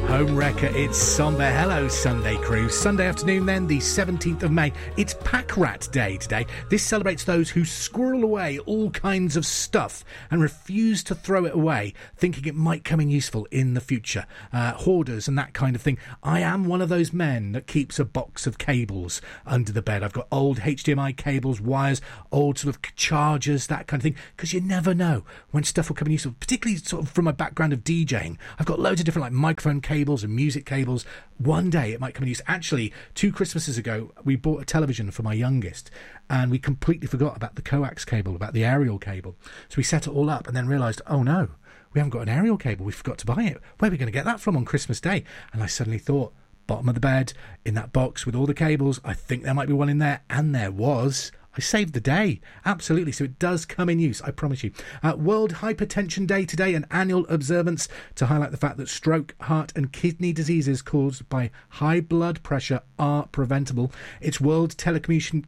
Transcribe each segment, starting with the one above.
Home Wrecker, it's Somber. Hello, Sunday crew. Sunday afternoon then, the 17th of May. It's Pack Rat Day today. This celebrates those who squirrel away all kinds of stuff and refuse to throw it away, thinking it might come in useful in the future. Hoarders and that kind of thing. I am one of those men that keeps a box of cables under the bed. I've got old HDMI cables, wires, old sort of chargers, that kind of thing, because you never know when stuff will come in useful, particularly sort of from my background of DJing. I've got loads of different like microphone cables and music cables. One day it might come in use. Actually, 2 Christmases ago, we bought a television for my youngest and we completely forgot about the coax cable, about the aerial cable. So we set it all up and then realised, oh no, we haven't got an aerial cable. We forgot to buy it. Where are we going to get that from on Christmas Day? And I suddenly thought, bottom of the bed, in that box with all the cables, I think there might be one in there. And there was. I saved the day. Absolutely. So it does come in use, I promise you. World Hypertension Day today, an annual observance to highlight the fact that stroke, heart and kidney diseases caused by high blood pressure are preventable. It's World Telecommunications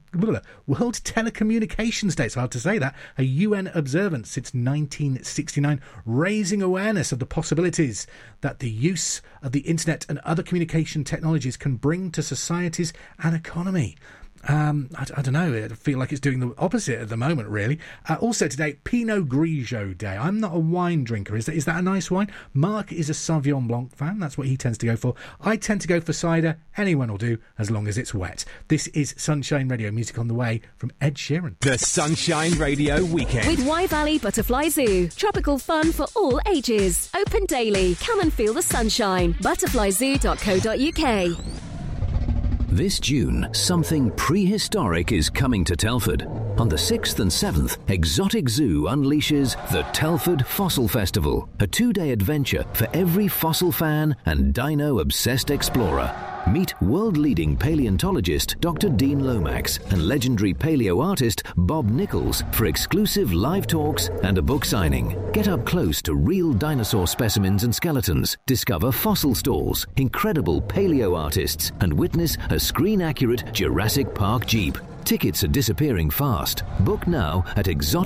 Day. It's hard to say that. A UN observance since 1969, raising awareness of the possibilities that the use of the internet and other communication technologies can bring to societies and economy. I don't know, I feel like it's doing the opposite at the moment, really. Also today, Pinot Grigio Day. I'm not a wine drinker. Is that a nice wine? Mark is a Sauvignon Blanc fan. That's what he tends to go for. I tend to go for cider. Anyone will do, as long as it's wet. This is Sunshine Radio, music on the way from Ed Sheeran. The Sunshine Radio Weekend. With Wye Valley Butterfly Zoo. Tropical fun for all ages. Open daily. Come and feel the sunshine. Butterflyzoo.co.uk. This June, something prehistoric is coming to Telford. On the 6th and 7th, Exotic Zoo unleashes the Telford Fossil Festival, a 2-day adventure for every fossil fan and dino-obsessed explorer. Meet world-leading paleontologist Dr. Dean Lomax and legendary paleo artist Bob Nichols for exclusive live talks and a book signing. Get up close to real dinosaur specimens and skeletons, discover fossil stalls, incredible paleo artists, and witness a screen-accurate Jurassic Park Jeep. Tickets are disappearing fast. Book now at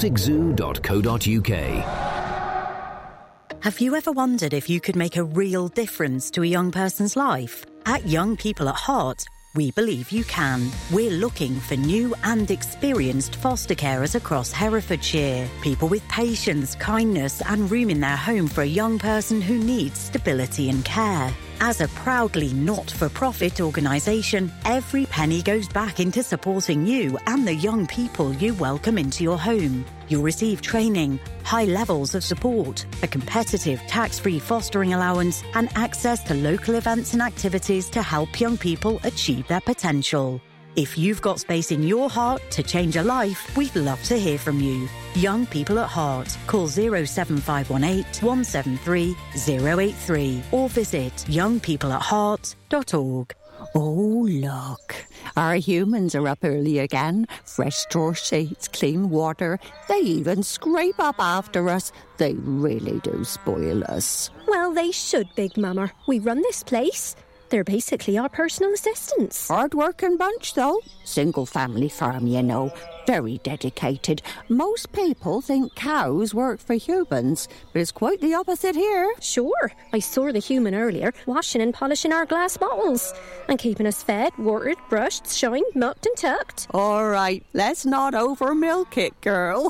exoticzoo.co.uk. Have you ever wondered if you could make a real difference to a young person's life? At Young People at Heart, we believe you can. We're looking for new and experienced foster carers across Herefordshire. People with patience, kindness and room in their home for a young person who needs stability and care. As a proudly not-for-profit organisation, every penny goes back into supporting you and the young people you welcome into your home. You'll receive training, high levels of support, a competitive tax-free fostering allowance and access to local events and activities to help young people achieve their potential. If you've got space in your heart to change a life, we'd love to hear from you. Young People at Heart. Call 07518 173 083 or visit youngpeopleatheart.org. Oh, look. Our humans are up early again. Fresh straw sheets, clean water. They even scrape up after us. They really do spoil us. Well, they should, Big Mama. We run this place. They're basically our personal assistants. Hard-working bunch, though. Single-family farm, you know. Very dedicated. Most people think cows work for humans, but it's quite the opposite here. Sure. I saw the human earlier, washing and polishing our glass bottles and keeping us fed, watered, brushed, shined, milked and tucked. All right, let's not over-milk it, girl.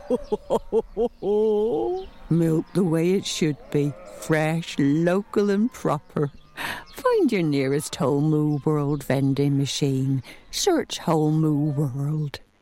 Milk the way it should be. Fresh, local and proper. Find your nearest Whole Moo World vending machine. Search Whole Moo World.